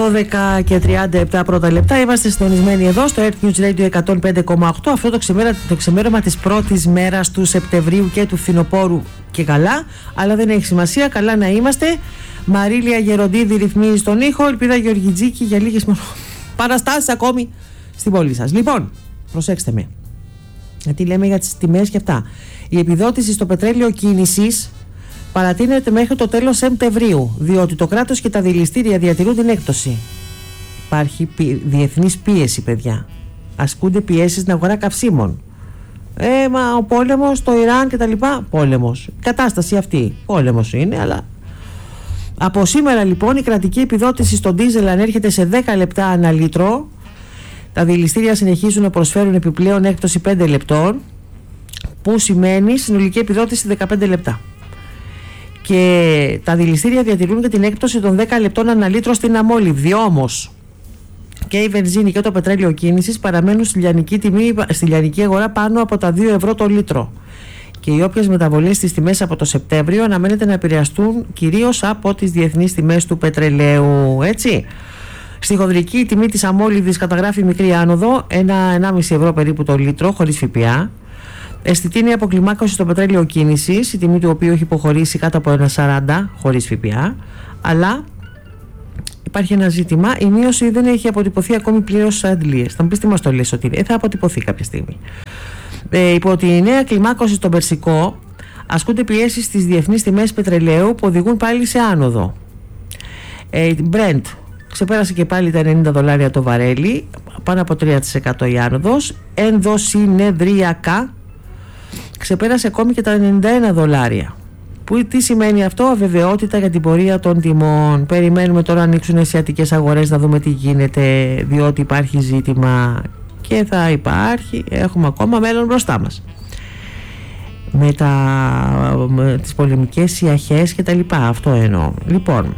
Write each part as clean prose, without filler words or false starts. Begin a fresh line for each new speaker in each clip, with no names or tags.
12 και 37 πρώτα λεπτά. Είμαστε συντονισμένοι εδώ στο Earth News Radio 105,8. Αυτό το ξημέρωμα της πρώτης μέρας του Σεπτεμβρίου και του φθινοπόρου και καλά. Αλλά δεν έχει σημασία, καλά να είμαστε. Μαρίλια Γεροντίδη ρυθμίζει τον ήχο. Ελπίδα Γεωργιτζίκη για λίγες παραστάσεις ακόμη στην πόλη σας. Λοιπόν, προσέξτε με. Γιατί λέμε για τις τιμές και αυτά. Η επιδότηση στο πετρέλαιο κίνησης παρατείνεται μέχρι το τέλος Σεπτεμβρίου, διότι το κράτος και τα δηληστήρια διατηρούν την έκπτωση. Υπάρχει διεθνής πίεση, παιδιά. Ασκούνται πιέσεις στην αγορά καυσίμων. Μα ο πόλεμος, το Ιράν κτλ. Πόλεμος. Η κατάσταση αυτή. Πόλεμος είναι, αλλά. Από σήμερα λοιπόν η κρατική επιδότηση στον ντίζελ ανέρχεται σε 10 λεπτά ανά λίτρο. Τα δηληστήρια συνεχίζουν να προσφέρουν επιπλέον έκπτωση 5 λεπτών, που σημαίνει συνολική επιδότηση 15 λεπτά. Και τα δηληστήρια διατηρούν και την έκπτωση των 10 λεπτών ανά λίτρο στην αμόλυβδη. Όμως και η βενζίνη και το πετρέλαιο κίνησης παραμένουν στη λιανική αγορά πάνω από τα 2 ευρώ το λίτρο. Και οι όποιες μεταβολές στις τιμές από το Σεπτέμβριο αναμένεται να επηρεαστούν κυρίως από τις διεθνείς τιμές του πετρελαίου. Έτσι. Στη χονδρική η τιμή της αμόλυβδης καταγράφει μικρή άνοδο, 1,5 ευρώ περίπου το λίτρο, χωρίς ΦΠΑ. Αισθητή είναι η αποκλιμάκωση στο πετρέλαιο κίνησης, η τιμή του οποίου έχει υποχωρήσει κάτω από 1,40 χωρίς ΦΠΑ. Αλλά υπάρχει ένα ζήτημα, η μείωση δεν έχει αποτυπωθεί ακόμη πλήρως στις αντλίες. Θα μου πεις τι μας το λες, ότι θα αποτυπωθεί κάποια στιγμή. Υπό τη νέα κλιμάκωση στον Περσικό ασκούνται πιέσεις στις διεθνείς τιμές πετρελαίου που οδηγούν πάλι σε άνοδο. Brent ξεπέρασε και πάλι τα $90 το βαρέλι, πάνω από 3% η άνοδος. Ενδοσυνεδριακά ξεπέρασε ακόμη και τα $91. Τι σημαίνει αυτό? Αβεβαιότητα για την πορεία των τιμών. Περιμένουμε τώρα να ανοίξουν οι ασιατικές αγορές, να δούμε τι γίνεται, διότι υπάρχει ζήτημα και θα υπάρχει, έχουμε ακόμα μέλλον μπροστά μας. Με τις πολεμικές ιαχές και τα λοιπά, αυτό εννοώ. Λοιπόν,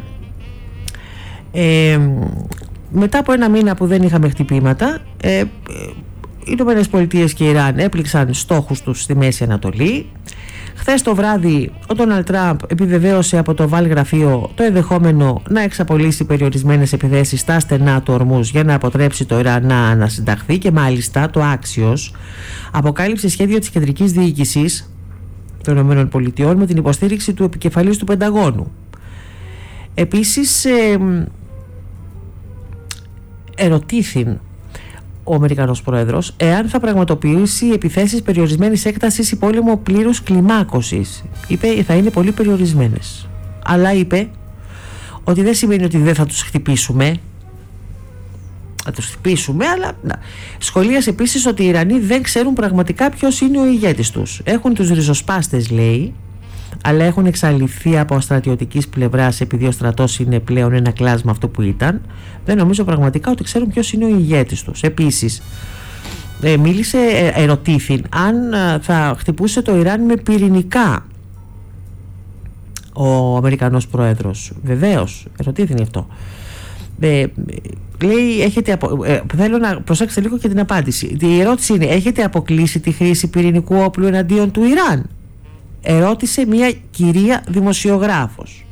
μετά από ένα μήνα που δεν είχαμε χτυπήματα, οι Ηνωμένες Πολιτείες και η Ιράν έπληξαν στόχους τους στη Μέση Ανατολή. Χθες το βράδυ ο Ντόναλντ Τραμπ επιβεβαίωσε από το Oval γραφείο το ενδεχόμενο να εξαπολύσει περιορισμένες επιθέσεις στα στενά του Ορμούζ για να αποτρέψει το Ιράν να ανασυνταχθεί, και μάλιστα το Axios αποκάλυψε σχέδιο της κεντρικής διοίκησης των ΗΠΑ με την υποστήριξη του επικεφαλής του Πενταγώνου. Επίσης ερωτήθην ο Αμερικανός Πρόεδρος εάν θα πραγματοποιήσει επιθέσεις περιορισμένης έκτασης ή πόλεμο πλήρους κλιμάκωσης. Είπε θα είναι πολύ περιορισμένες, αλλά είπε ότι δεν σημαίνει ότι δεν θα τους χτυπήσουμε. Θα τους χτυπήσουμε, αλλά σχολίασε επίσης ότι οι Ιρανοί δεν ξέρουν πραγματικά ποιος είναι ο ηγέτης τους. Έχουν τους ριζοσπάστες, λέει, αλλά έχουν εξαλειφθεί από στρατιωτικής πλευράς, επειδή ο στρατός είναι πλέον ένα κλάσμα αυτό που ήταν. Δεν νομίζω πραγματικά ότι ξέρουν ποιος είναι ο ηγέτης τους. Επίσης ερωτήθη αν θα χτυπούσε το Ιράν με πυρηνικά ο Αμερικανός Πρόεδρος. Βεβαίως ερωτήθη αυτό. Λέει, θέλω να προσέξετε λίγο και την απάντηση. Η ερώτηση είναι: έχετε αποκλείσει τη χρήση πυρηνικού όπλου εναντίον του Ιράν? Ερώτησε μια κυρία δημοσιογράφος.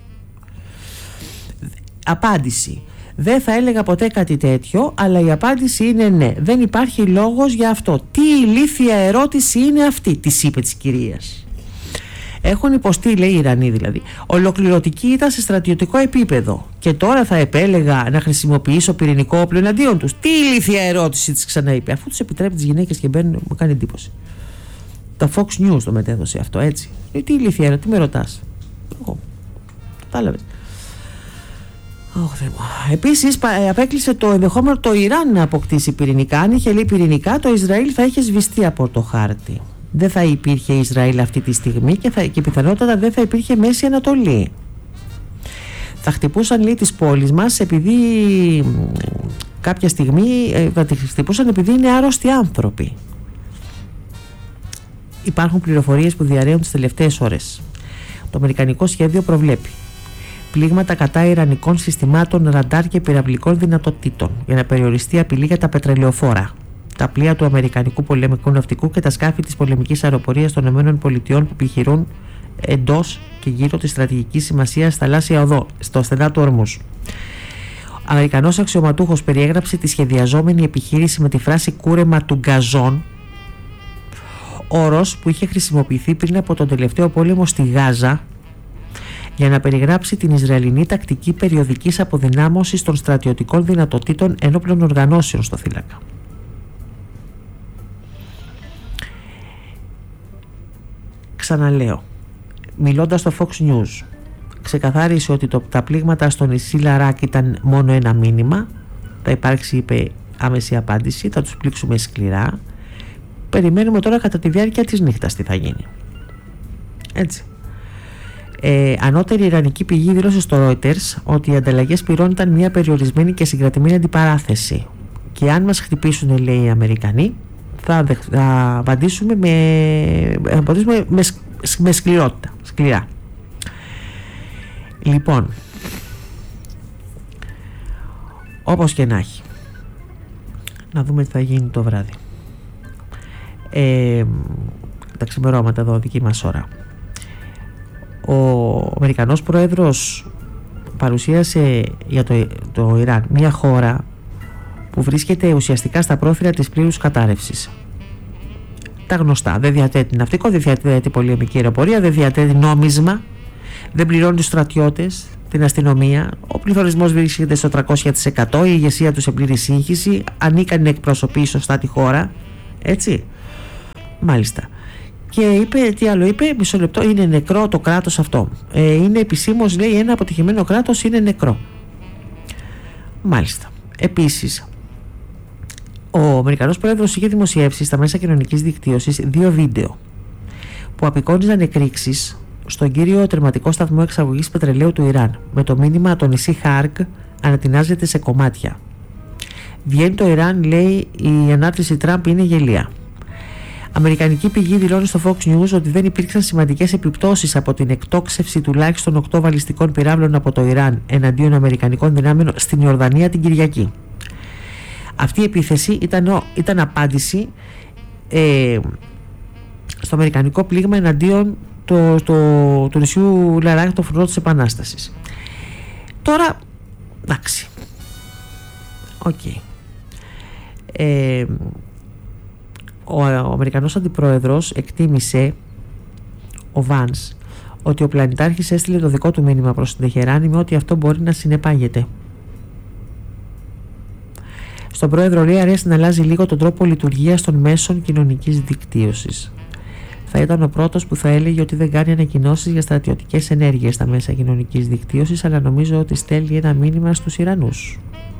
Απάντηση: δεν θα έλεγα ποτέ κάτι τέτοιο, αλλά η απάντηση είναι ναι. Δεν υπάρχει λόγος για αυτό. Τι ηλίθια ερώτηση είναι αυτή, της είπε της κυρίας. Έχουν υποστεί, λέει, οι Ιρανοί δηλαδή, ολοκληρωτική ήττα σε στρατιωτικό επίπεδο. Και τώρα θα επέλεγα να χρησιμοποιήσω πυρηνικό όπλο εναντίον τους. Τι ηλίθια ερώτηση, της ξαναείπε. Αφού τους επιτρέπει τις γυναίκες και μπαίνουν, μου κάνει εντύπωση. Τα Fox News το μετέδωσε αυτό, έτσι. Τι ηλίθια ερώτηση, τι με ρωτάς? Εγώ. Κατάλαβες. Επίσης απέκλεισε το ενδεχόμενο το Ιράν να αποκτήσει πυρηνικά. Αν είχε, λέει, πυρηνικά, το Ισραήλ θα είχε σβηστεί από το χάρτη. Δεν θα υπήρχε Ισραήλ αυτή τη στιγμή και πιθανότατα δεν θα υπήρχε Μέση Ανατολή. Θα χτυπούσαν, λέει, τις πόλεις μας επειδή κάποια στιγμή θα τις χτυπούσαν επειδή είναι άρρωστοι άνθρωποι. Υπάρχουν πληροφορίες που διαρρέουν τις τελευταίες ώρες. Το αμερικανικό σχέδιο προβλέπει πλήγματα κατά ιρανικών συστημάτων ραντάρ και πυραυλικών δυνατοτήτων για να περιοριστεί απειλή για τα πετρελαιοφόρα, τα πλοία του Αμερικανικού πολεμικού ναυτικού και τα σκάφη της πολεμικής αεροπορίας των ΗΠΑ που επιχειρούν εντός και γύρω της στρατηγικής σημασίας θαλάσσια οδό, στο στενά του Ορμούζ. Αμερικανός αξιωματούχος περιέγραψε τη σχεδιαζόμενη επιχείρηση με τη φράση «κούρεμα του γκαζόν», όρος που είχε χρησιμοποιηθεί πριν από τον τελευταίο πόλεμο στη Γάζα για να περιγράψει την Ισραηλινή τακτική περιοδικής αποδυνάμωσης των στρατιωτικών δυνατοτήτων ενόπλων οργανώσεων στο θύλακα. Ξαναλέω, μιλώντας στο Fox News, ξεκαθάρισε ότι τα πλήγματα στο νησί Λαράκ ήταν μόνο ένα μήνυμα. Θα υπάρξει, είπε, άμεση απάντηση, θα τους πλήξουμε σκληρά. Περιμένουμε τώρα κατά τη διάρκεια της νύχτας τι θα γίνει. Έτσι. Ανώτερη ιρανική πηγή δήλωσε στο Reuters ότι οι ανταλλαγές πυρών ήταν μια περιορισμένη και συγκρατημένη αντιπαράθεση. Και αν μας χτυπήσουν, λέει, οι Αμερικανοί, θα απαντήσουμε με σκληρότητα. Σκληρά. Λοιπόν, όπως και να έχει, να δούμε τι θα γίνει το βράδυ. Τα ξημερώματα εδώ, δική μας ώρα. Ο Αμερικανός Πρόεδρος παρουσίασε για το Ιράν μια χώρα που βρίσκεται ουσιαστικά στα πρόθυρα της πλήρους κατάρρευσης. Τα γνωστά, δεν διαθέτει ναυτικό, δεν διαθέτει πολεμική αεροπορία, δεν διαθέτει νόμισμα, δεν πληρώνει τους στρατιώτες, την αστυνομία, ο πληθωρισμός βρίσκεται στο 300%, η ηγεσία του σε πλήρη σύγχυση, ανίκανη να εκπροσωπεί σωστά τη χώρα, έτσι. Μάλιστα. Και είπε, τι άλλο είπε, μισό λεπτό, είναι νεκρό το κράτος αυτό. Είναι επισήμως, λέει, ένα αποτυχημένο κράτος, είναι νεκρό. Μάλιστα. Επίσης, ο Αμερικανός Πρόεδρος είχε δημοσιεύσει στα μέσα κοινωνικής δικτύωσης 2 βίντεο που απεικόνιζαν εκρήξεις στον κύριο τερματικό σταθμό εξαγωγής πετρελαίου του Ιράν, με το μήνυμα «Το νησί Χάρκ ανατινάζεται σε κομμάτια». Βγαίνει το Ιράν, λέει, η ανάρτηση Τραμπ είναι γελία. Αμερικανική πηγή δηλώνει στο Fox News ότι δεν υπήρξαν σημαντικές επιπτώσεις από την εκτόξευση τουλάχιστον 8 βαλιστικών πυράβλων από το Ιράν εναντίον αμερικανικών δυνάμεων στην Ιορδανία την Κυριακή. Αυτή η επίθεση ήταν απάντηση στο αμερικανικό πλήγμα εναντίον του νησιού Λαράκ, το φρουρό της Επανάστασης. Τώρα, εντάξει. Οκ. Ο Αμερικανός Αντιπρόεδρος εκτίμησε, ο Βάνς, ότι ο πλανητάρχης έστειλε το δικό του μήνυμα προς την Τεχεράνη με ότι αυτό μπορεί να συνεπάγεται. Στον πρόεδρο, λέει, αρέσει να αλλάζει λίγο τον τρόπο λειτουργίας των μέσων κοινωνικής δικτύωσης. Θα ήταν ο πρώτος που θα έλεγε ότι δεν κάνει ανακοινώσεις για στρατιωτικές ενέργειες στα μέσα κοινωνικής δικτύωσης, αλλά νομίζω ότι στέλνει ένα μήνυμα στους Ιρανούς.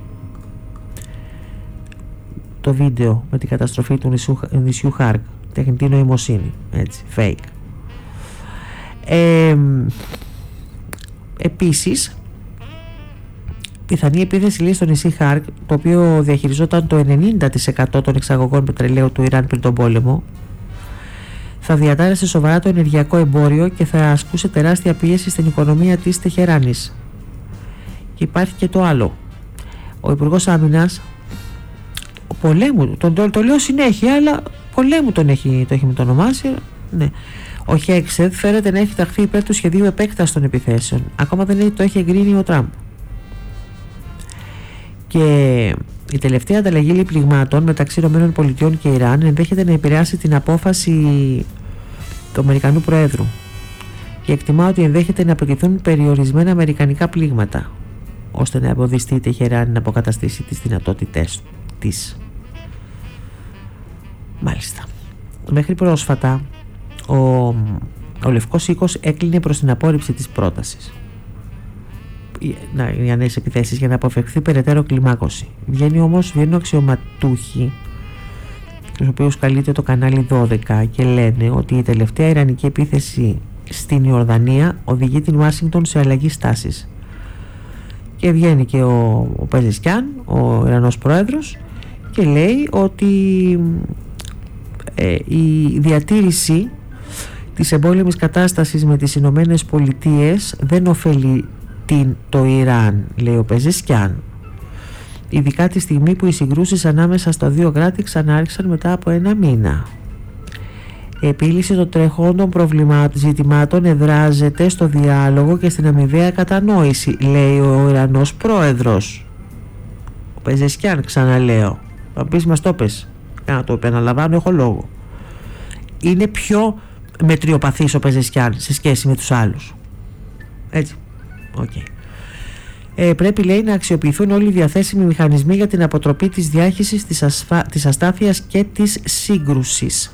Το βίντεο με την καταστροφή του νησιού Χάρκ, τεχνητή νοημοσύνη, έτσι, fake. Επίσης, πιθανή επίθεση, λέει, στο νησί Χάρκ, το οποίο διαχειριζόταν το 90% των εξαγωγών πετρελαίου του Ιράν πριν τον πόλεμο, θα διατάρεσε σοβαρά το ενεργειακό εμπόριο και θα ασκούσε τεράστια πίεση στην οικονομία της Τεχεράνης. Και υπάρχει και το άλλο. Ο Υπουργός Άμυνας πολέμου, το λέω συνέχεια, αλλά πολέμου το έχει μετονομάσει, ναι. Ο Χέξετ φέρεται να έχει ταχθεί υπέρ του σχεδίου επέκτασης των επιθέσεων. Ακόμα δεν το έχει εγκρίνει ο Τραμπ. Και η τελευταία ανταλλαγή πληγμάτων μεταξύ ΗΠΑ και Ιράν ενδέχεται να επηρεάσει την απόφαση του Αμερικανού Προέδρου. Και εκτιμά ότι ενδέχεται να απαιτηθούν περιορισμένα αμερικανικά πλήγματα, ώστε να εμποδιστεί η Τεχεράνη να αποκαταστήσει τις δυνατότητές της. Μάλιστα. Μέχρι πρόσφατα ο Λευκός Οίκος έκλεινε προς την απόρριψη της πρότασης για νέες επιθέσεις για να αποφευχθεί περαιτέρω κλιμάκωση. Βγαίνουν αξιωματούχοι, τους οποίους καλείται το κανάλι 12, και λένε ότι η τελευταία ιρανική επίθεση στην Ιορδανία οδηγεί την Ουάσιγκτον σε αλλαγή στάσης. Και βγαίνει και ο Πεζεσκιάν, ο Ιρανός πρόεδρος, και λέει ότι η διατήρηση της εμπόλεμης κατάστασης με τις Ηνωμένες Πολιτείες δεν ωφελεί το Ιράν, λέει ο Πεζεσκιάν, ειδικά τη στιγμή που οι συγκρούσεις ανάμεσα στα δύο κράτη ξανάρχισαν μετά από 1 μήνα. Η επίλυση των τρεχόντων ζητημάτων εδράζεται στο διάλογο και στην αμοιβαία κατανόηση, λέει ο Ιρανός πρόεδρος. Πεζεσκιάν, ξαναλέω. Θα πεις μας το πες. Να το επαναλαμβάνω, έχω λόγο. Είναι πιο μετριοπαθής ο Πεζεσκιάν σε σχέση με τους άλλους. Έτσι. Okay. Πρέπει, λέει, να αξιοποιηθούν όλοι οι διαθέσιμοι μηχανισμοί για την αποτροπή της διάχυσης, της αστάθειας και της σύγκρουσης.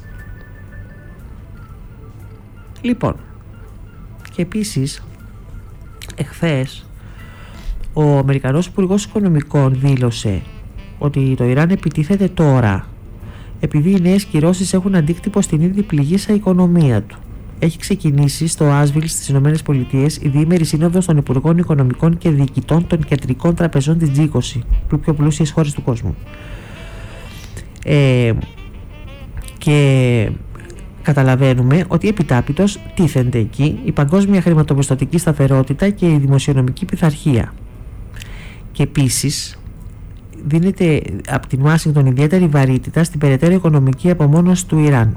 Λοιπόν, και επίσης εχθές ο Αμερικανός Υπουργός Οικονομικών δήλωσε ότι το Ιράν επιτίθεται τώρα επειδή οι νέες κυρώσεις έχουν αντίκτυπο στην ήδη πληγήσα οικονομία του. Έχει ξεκινήσει στο Άσβιλ στις ΗΠΑ η διήμερη σύνοδος των Υπουργών Οικονομικών και Διοικητών των Κεντρικών Τραπεζών της G20, του πιο πλούσιες χώρες του κόσμου. Και καταλαβαίνουμε ότι επιτάπητος τίθενται εκεί η παγκόσμια χρηματοπιστωτική σταθερότητα και η δημοσιονομική πειθαρχία. Και επίσης δίνεται από την Ουάσιγκτον ιδιαίτερη βαρύτητα στην περαιτέρω οικονομική απομόνωση του Ιράν.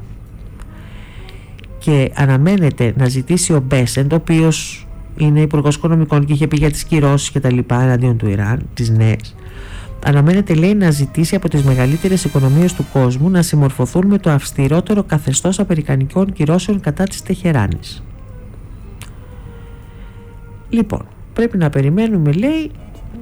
Και αναμένεται να ζητήσει ο Μπέσεντ, ο οποίος είναι υπουργός οικονομικών και είχε πει για τις κυρώσεις και τα λοιπά εναντίον του Ιράν, τις νέες, αναμένεται, λέει, να ζητήσει από τις μεγαλύτερες οικονομίες του κόσμου να συμμορφωθούν με το αυστηρότερο καθεστώς αμερικανικών κυρώσεων κατά της Τεχεράνης. Λοιπόν, πρέπει να περιμένουμε, λέει,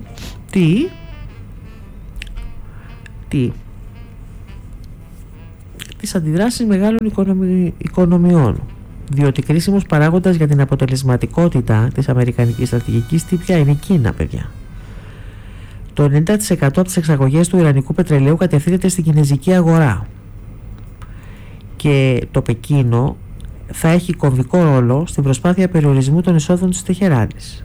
τις αντιδράσεις μεγάλων οικονομιών, διότι κρίσιμος παράγοντας για την αποτελεσματικότητα της αμερικανικής στρατηγικής ποια είναι? Η Κίνα, παιδιά. Το 90% από τις εξαγωγές του ιρανικού πετρελαίου κατευθύνεται στην κινεζική αγορά και το Πεκίνο θα έχει κομβικό ρόλο στην προσπάθεια περιορισμού των εισόδων της Τεχεράνης.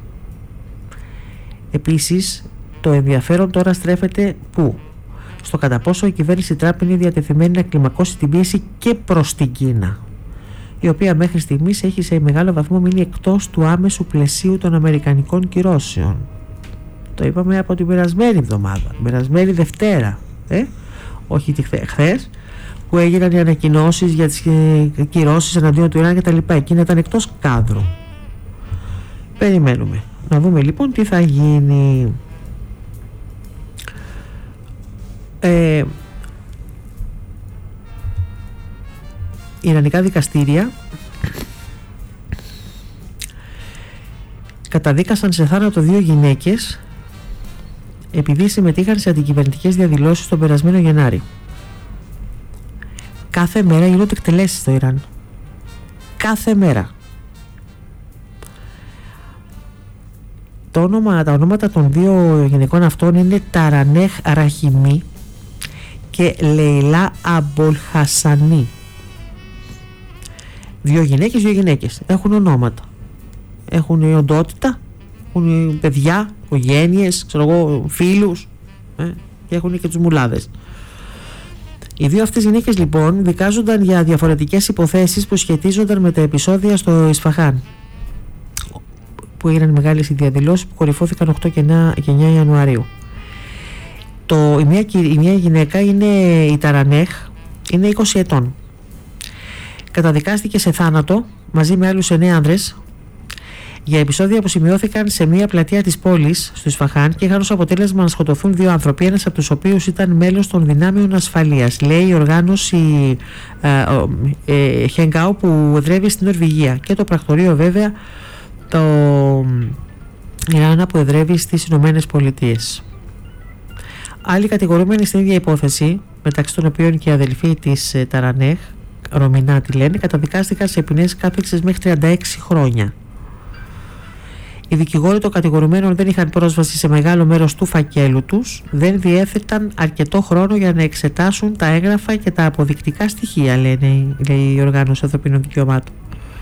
Επίσης, το ενδιαφέρον τώρα στρέφεται πού? Στο κατά πόσο η κυβέρνηση Τραμπ είναι διατεθειμένη να κλιμακώσει την πίεση και προς την Κίνα, η οποία μέχρι στιγμής έχει σε μεγάλο βαθμό μείνει εκτός του άμεσου πλαισίου των αμερικανικών κυρώσεων. Το είπαμε από την περασμένη εβδομάδα, την περασμένη Δευτέρα, όχι χθες, που έγιναν οι ανακοινώσεις για τις κυρώσεις εναντίον του Ιράν και τα λοιπά. Εκείνα ήταν εκτός κάδρου. Περιμένουμε να δούμε λοιπόν τι θα γίνει. Ιρανικά δικαστήρια καταδίκασαν σε θάνατο 2 γυναίκες επειδή συμμετείχαν σε αντικυβερνητικές διαδηλώσεις τον περασμένο Γενάρη. Κάθε μέρα γίνονται εκτελέσεις στο Ιράν. Κάθε μέρα. Τα ονόματα των 2 γυναικών αυτών είναι Ταρανέχ Ραχιμί και Λεϊλά Αμπολχασανί. 2 γυναίκες. Έχουν ονόματα. Έχουν οντότητα, έχουν παιδιά, οικογένειες, φίλους, και έχουν και τους μουλάδες. Οι 2 αυτές γυναίκες λοιπόν δικάζονταν για διαφορετικές υποθέσεις που σχετίζονταν με τα επεισόδια στο Ισφαχάν, που έγιναν μεγάλες οι διαδηλώσεις που κορυφώθηκαν 8 και 9 Ιανουαρίου. Η μία γυναίκα είναι η Ταρανέχ, είναι 20 ετών. Καταδικάστηκε σε θάνατο μαζί με άλλους 9 άνδρες για επεισόδια που σημειώθηκαν σε μια πλατεία της πόλης στο Ισφαχάν και είχαν ως αποτέλεσμα να σκοτωθούν 2 άνθρωποι, ένας από τους οποίους ήταν μέλος των δυνάμεων ασφαλείας, λέει η οργάνωση Χενγκάου που εδρεύει στην Νορβηγία, και το πρακτορείο βέβαια το Ιράν που εδρεύει στις Ηνωμένες Πολιτείες. Άλλοι κατηγορούμενοι στην ίδια υπόθεση, μεταξύ των οποίων και η αδελφή της Ταρανέχ, Ρομινά τη λένε, καταδικάστηκαν σε ποινές κάθεξης μέχρι 36 χρόνια. Οι δικηγόροι των κατηγορουμένων δεν είχαν πρόσβαση σε μεγάλο μέρος του φακέλου τους, δεν διέθεταν αρκετό χρόνο για να εξετάσουν τα έγγραφα και τα αποδεικτικά στοιχεία, λέει η Οργάνωση Ανθρωπίνων Δικαιωμάτων.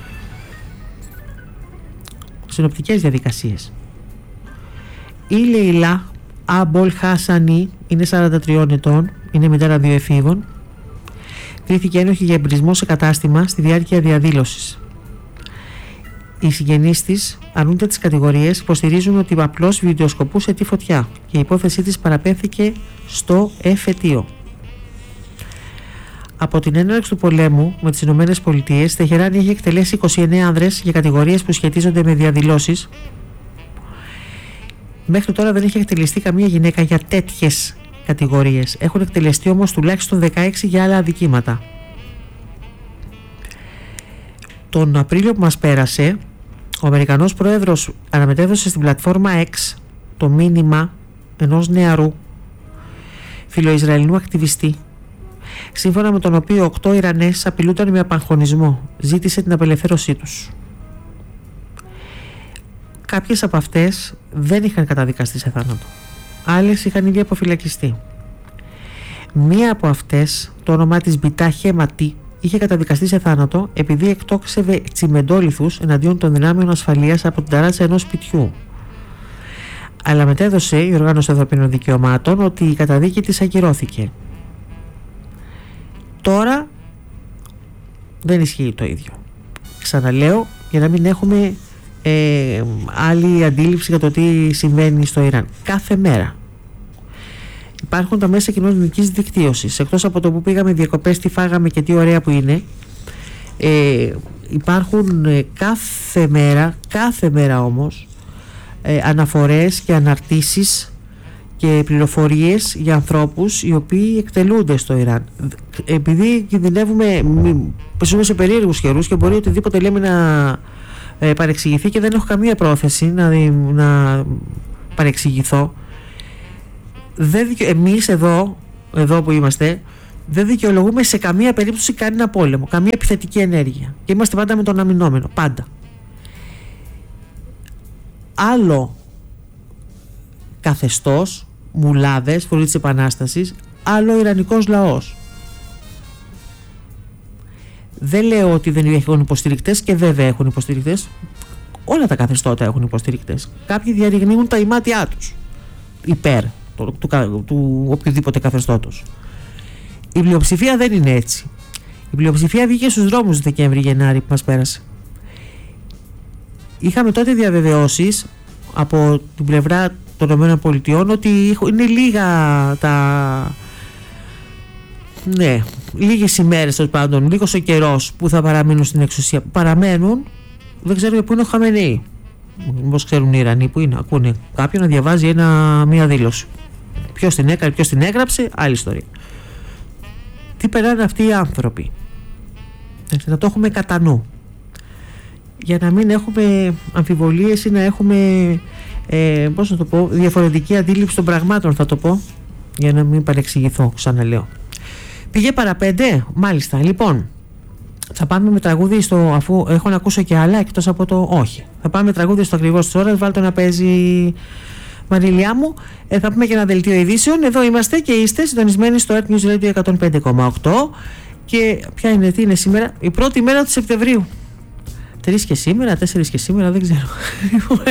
Συνοπτικές διαδικασίες. Η Λεϊλά Αμπολχασανί είναι 43 ετών, είναι μητέρα 2 εφήβων. Κρίθηκε ένοχη για εμπρισμό σε κατάστημα στη διάρκεια διαδήλωσης. Οι συγγενείς της αρνούνται τις κατηγορίες, υποστηρίζουν ότι απλώς βιντεοσκοπούσε τη φωτιά και η υπόθεσή της παραπέμφθηκε στο εφετείο. Από την έναρξη του πολέμου με τις Ηνωμένες Πολιτείες, η Τεχεράνη έχει εκτελέσει 29 άνδρες για κατηγορίες που σχετίζονται με διαδηλώσεις Μέχρι τώρα δεν έχει εκτελεστεί καμία γυναίκα για τέτοιες κατηγορίες. Έχουν εκτελεστεί όμως τουλάχιστον 16 για άλλα αδικήματα. Τον Απρίλιο που μας πέρασε, ο Αμερικανός Πρόεδρος αναμετέδωσε στην πλατφόρμα X το μήνυμα ενός νεαρού φιλοϊσραηλινού ακτιβιστή, σύμφωνα με τον οποίο 8 Ιρανές απειλούνταν με απαγχωνισμό. Ζήτησε την απελευθέρωσή τους. Κάποιες από αυτές δεν είχαν καταδικαστεί σε θάνατο. Άλλες είχαν ήδη αποφυλακιστεί. Μία από αυτές, το όνομά της Μπιτά Χέματι, είχε καταδικαστεί σε θάνατο επειδή εκτόξευε τσιμεντόλιθους εναντίον των δυνάμεων ασφαλείας από την ταράτσα ενός σπιτιού. Αλλά μετέδωσε η Οργάνωση Ανθρωπίνων Δικαιωμάτων ότι η καταδίκη της ακυρώθηκε. Τώρα δεν ισχύει το ίδιο. Ξαναλέω, για να μην έχουμε άλλη αντίληψη για το τι συμβαίνει στο Ιράν. Κάθε μέρα υπάρχουν τα μέσα κοινωνικής δικτύωσης. Εκτός από το που πήγαμε διακοπές, τι φάγαμε και τι ωραία που είναι, υπάρχουν κάθε μέρα όμως αναφορές και αναρτήσεις και πληροφορίες για ανθρώπους οι οποίοι εκτελούνται στο Ιράν. Επειδή κινδυνεύουμε, ζούμε σε περίεργους καιρούς και μπορεί οτιδήποτε λέμε να παρεξηγηθεί, και δεν έχω καμία πρόθεση να παρεξηγηθώ. Εμείς εδώ που είμαστε, δεν δικαιολογούμε σε καμία περίπτωση κανένα πόλεμο, καμία επιθετική ενέργεια, και είμαστε πάντα με τον αμυνόμενο, πάντα. Άλλο καθεστώς, μουλάδες, φωνή της Επανάστασης, άλλο Ιρανικός λαός. Δεν λέω ότι δεν έχουν υποστηρικτές, και βέβαια έχουν υποστηρικτές. Όλα τα καθεστώτα έχουν υποστηρικτές. Κάποιοι διαρριγνύουν τα ημάτια τους υπέρ του οποιοδήποτε καθεστώτος. Η πλειοψηφία δεν είναι έτσι. Η πλειοψηφία βγήκε στους δρόμους Δεκέμβρη-Γενάρη που μας πέρασε. Είχαμε τότε διαβεβαιώσεις από την πλευρά των ΗΠΑ ότι είναι λίγα λίγες ημέρες, τέλος πάντων, λίγος ο καιρός που θα παραμείνουν στην εξουσία. Παραμένουν, δεν ξέρω πού είναι ο Χαμενεή. Μήπως ξέρουν οι Ιρανοί που είναι, ακούνε κάποιον να διαβάζει μία δήλωση. Ποιος την έκανε, ποιος την έγραψε, άλλη ιστορία. Τι περνάνε αυτοί οι άνθρωποι, να το έχουμε κατά νου, για να μην έχουμε αμφιβολίες ή να έχουμε διαφορετική αντίληψη των πραγμάτων, θα το πω, για να μην παρεξηγηθώ, ξαναλέω. Πήγε παρά 5, μάλιστα. Λοιπόν, θα πάμε με τραγούδι αφού έχω να ακούσω και άλλα εκτός από το όχι. Θα πάμε με τραγούδι στο ακριβώς της ώρας, βάλτε να παίζει, Μαριλιά μου. Θα πούμε και ένα δελτίο ειδήσεων. Εδώ είμαστε και είστε συντονισμένοι στο Earth News Radio 105,8. Και ποια είναι, τι είναι σήμερα, η πρώτη μέρα του Σεπτεμβρίου. 3 και σήμερα, 4 και σήμερα, δεν ξέρω.